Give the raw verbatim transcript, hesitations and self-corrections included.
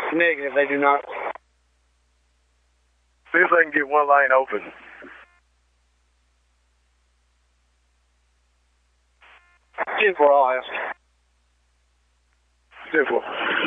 Negative, they do not. See if they can get one lane open. ten four, I'll ask. ten four.